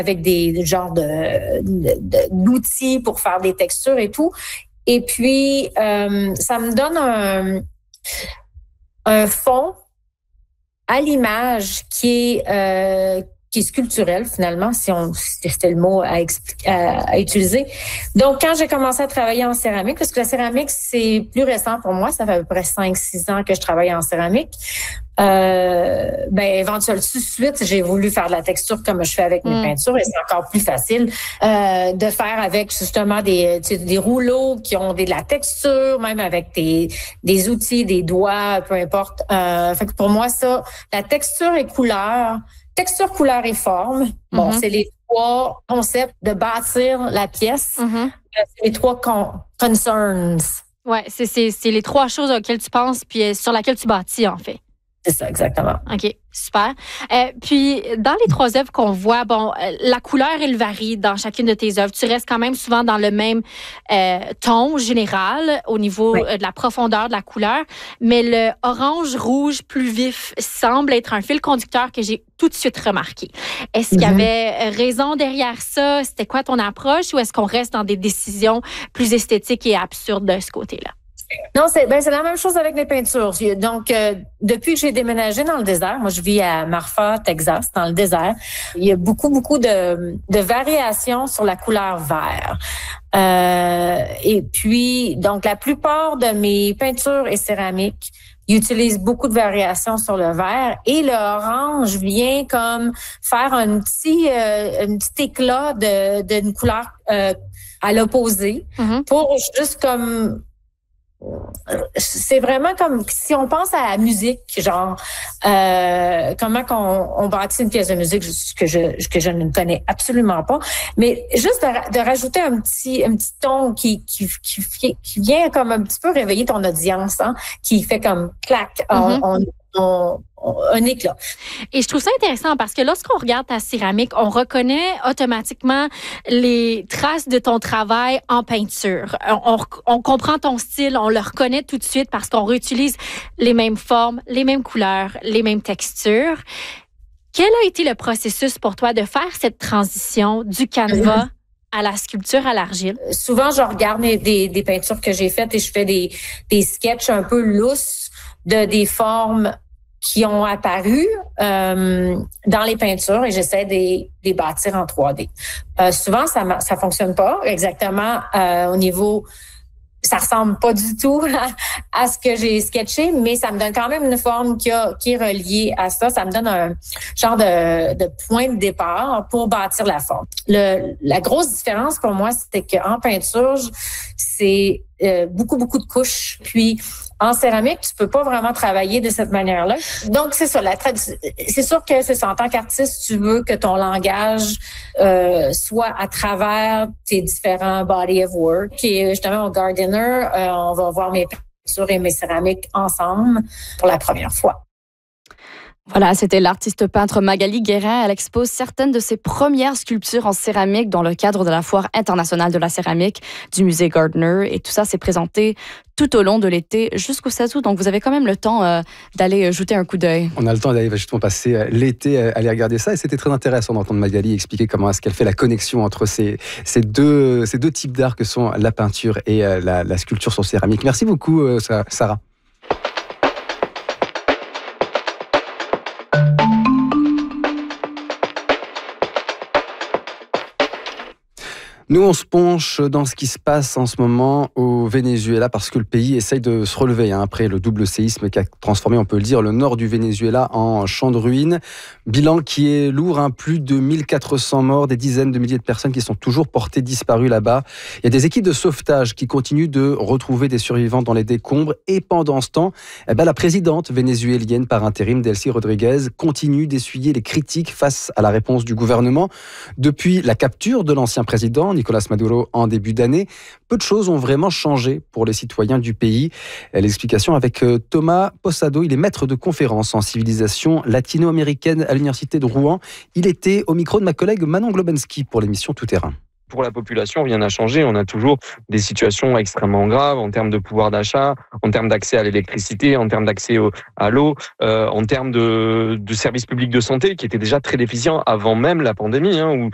avec des genres d'outils pour faire des textures et tout. Et puis, ça me donne un fond à l'image qui est sculpturel, finalement, si c'était le mot à utiliser. Donc, quand j'ai commencé à travailler en céramique, parce que la céramique, c'est plus récent pour moi, ça fait à peu près 5-6 ans que je travaille en céramique, éventuellement, tout de suite, j'ai voulu faire de la texture comme je fais avec mes peintures, et c'est encore plus facile de faire avec justement des rouleaux qui ont de la texture, même avec des outils, des doigts, peu importe. Fait que pour moi, ça, la texture et couleur, couleur et forme. Bon, c'est les trois concepts de bâtir la pièce. C'est les trois concerns. Ouais, c'est les trois choses auxquelles tu penses puis sur laquelle tu bâtis, en fait. C'est ça, exactement. OK, super. Puis, dans les trois œuvres qu'on voit, la couleur, elle varie dans chacune de tes œuvres. Tu restes quand même souvent dans le même ton général au niveau de la profondeur de la couleur, mais le orange-rouge plus vif semble être un fil conducteur que j'ai tout de suite remarqué. Est-ce qu'il y avait raison derrière ça? C'était quoi ton approche ou est-ce qu'on reste dans des décisions plus esthétiques et absurdes de ce côté-là? Non, c'est la même chose avec les peintures. Donc, depuis que j'ai déménagé dans le désert, moi je vis à Marfa, Texas, dans le désert, il y a beaucoup de variations sur la couleur vert. Et puis, donc la plupart de mes peintures et céramiques utilisent beaucoup de variations sur le vert et le orange vient comme faire un petit éclat d'une couleur à l'opposé pour juste comme c'est vraiment comme si on pense à la musique, genre comment qu'on bâtit une pièce de musique que je ne connais absolument pas, mais juste de rajouter un petit ton qui vient comme un petit peu réveiller ton audience, hein, qui fait comme clac, un éclat. Et je trouve ça intéressant parce que lorsqu'on regarde ta céramique, on reconnaît automatiquement les traces de ton travail en peinture. On comprend ton style, on le reconnaît tout de suite parce qu'on réutilise les mêmes formes, les mêmes couleurs, les mêmes textures. Quel a été le processus pour toi de faire cette transition du canevas à la sculpture à l'argile? Souvent, je regarde des peintures que j'ai faites et je fais des sketchs un peu lousses de des formes qui ont apparu dans les peintures et j'essaie de les bâtir en 3D. Souvent, ça fonctionne pas exactement au niveau... Ça ressemble pas du tout à ce que j'ai sketché, mais ça me donne quand même une forme qui est reliée à ça. Ça me donne un genre de point de départ pour bâtir la forme. La grosse différence pour moi, c'était qu'en peinture, c'est beaucoup de couches. Puis en céramique, tu peux pas vraiment travailler de cette manière-là. Donc, c'est ça. C'est sûr que c'est ça. En tant qu'artiste, tu veux que ton langage soit à travers tes différents body of work. Et justement, au Gardiner, on va voir mes peintures et mes céramiques ensemble pour la première fois. Voilà, c'était l'artiste peintre Magali Guérin. Elle expose certaines de ses premières sculptures en céramique dans le cadre de la Foire internationale de la céramique du musée Gardiner. Et tout ça s'est présenté tout au long de l'été jusqu'au 16 août. Donc, vous avez quand même le temps d'aller jeter un coup d'œil. On a le temps d'aller justement passer l'été, aller regarder ça. Et c'était très intéressant d'entendre Magali expliquer comment est-ce qu'elle fait la connexion entre ces deux types d'art que sont la peinture et la sculpture sur céramique. Merci beaucoup, Sarah. Nous, on se penche dans ce qui se passe en ce moment au Venezuela parce que le pays essaye de se relever après le double séisme qui a transformé, on peut le dire, le nord du Venezuela en champ de ruines. Bilan qui est lourd, plus de 1400 morts, des dizaines de milliers de personnes qui sont toujours portées disparues là-bas. Il y a des équipes de sauvetage qui continuent de retrouver des survivants dans les décombres et pendant ce temps, la présidente vénézuélienne par intérim, Delcy Rodriguez, continue d'essuyer les critiques face à la réponse du gouvernement. Depuis la capture de l'ancien président, Nicolas Maduro, en début d'année, peu de choses ont vraiment changé pour les citoyens du pays. L'explication avec Thomas Posado, il est maître de conférences en civilisation latino-américaine à l'université de Rouen. Il était au micro de ma collègue Manon Globensky pour l'émission Tout Terrain. Pour la population, rien n'a changé. On a toujours des situations extrêmement graves en termes de pouvoir d'achat, en termes d'accès à l'électricité, en termes d'accès à l'eau, en termes de services publics de santé qui étaient déjà très déficients avant même la pandémie, où